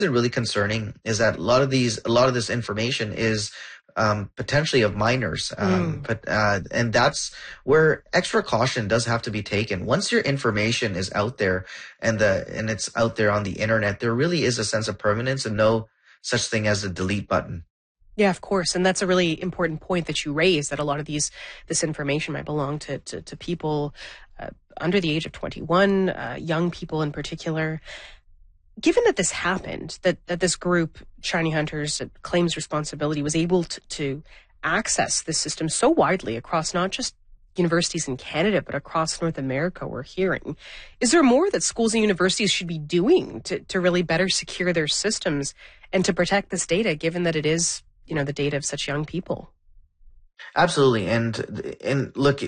really concerning is that a lot of this information is potentially of minors. And that's where extra caution does have to be taken. Once your information is out there and it's out there on the internet, there really is a sense of permanence and no such thing as a delete button. Yeah, of course. And that's a really important point that you raised, that a lot of this information might belong to people under the age of 21, young people in particular. Given that this happened, that this group, Shiny Hunters, that claims responsibility, was able to access this system so widely across not just universities in Canada, but across North America, we're hearing, is there more that schools and universities should be doing to really better secure their systems and to protect this data, given that it is, the data of such young people? Absolutely. And look,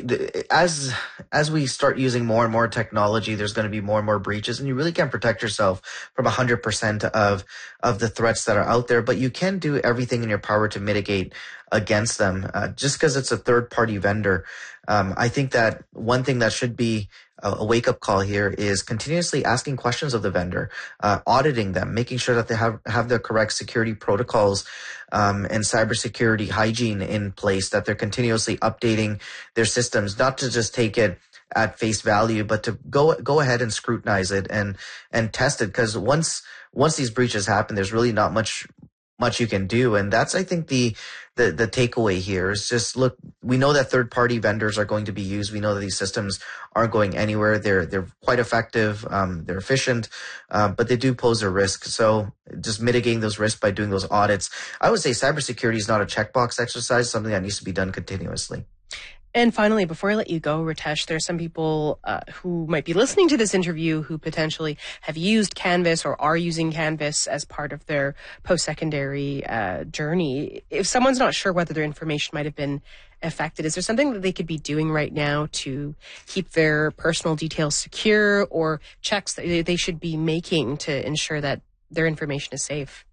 as we start using more and more technology, there's going to be more and more breaches, and you really can't protect yourself from 100% of the threats that are out there, but you can do everything in your power to mitigate against them. Just because it's a third party vendor. I think that one thing that should be a wake-up call here is continuously asking questions of the vendor, auditing them, making sure that they have the correct security protocols and cybersecurity hygiene in place, that they're continuously updating their systems, not to just take it at face value, but to go ahead and scrutinize it and test it. Because once these breaches happen, there's really not much you can do. And that's, I think, the takeaway here is just, look, we know that third party vendors are going to be used. We know that these systems aren't going anywhere. They're quite effective. They're efficient, but they do pose a risk. So just mitigating those risks by doing those audits. I would say cybersecurity is not a checkbox exercise, something that needs to be done continuously. And finally, before I let you go, Ritesh, there are some people who might be listening to this interview who potentially have used Canvas or are using Canvas as part of their post-secondary journey. If someone's not sure whether their information might have been affected, is there something that they could be doing right now to keep their personal details secure, or checks that they should be making to ensure that their information is safe?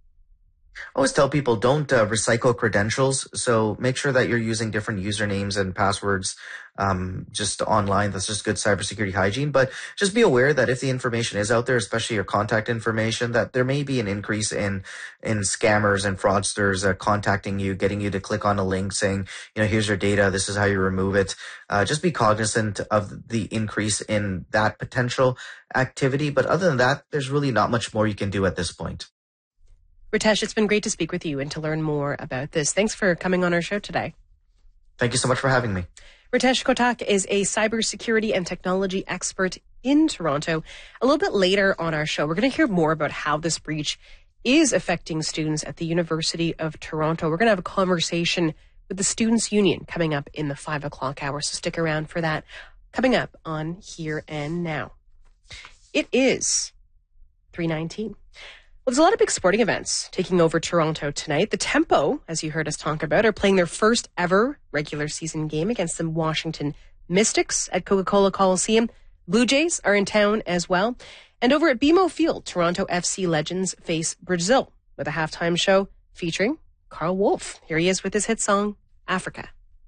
I always tell people don't recycle credentials. So make sure that you're using different usernames and passwords just online. That's just good cybersecurity hygiene. But just be aware that if the information is out there, especially your contact information, that there may be an increase in scammers and fraudsters contacting you, getting you to click on a link saying, here's your data. This is how you remove it. Just be cognizant of the increase in that potential activity. But other than that, there's really not much more you can do at this point. Ritesh, it's been great to speak with you and to learn more about this. Thanks for coming on our show today. Thank you so much for having me. Ritesh Kotak is a cybersecurity and technology expert in Toronto. A little bit later on our show, we're going to hear more about how this breach is affecting students at the University of Toronto. We're going to have a conversation with the Students' Union coming up in the 5 o'clock hour, so stick around for that. Coming up on Here and Now. It is 3:19. Well, there's a lot of big sporting events taking over Toronto tonight. The Tempo, as you heard us talk about, are playing their first ever regular season game against the Washington Mystics at Coca-Cola Coliseum. Blue Jays are in town as well. And over at BMO Field, Toronto FC legends face Brazil with a halftime show featuring Carl Wolf. Here he is with his hit song, Africa.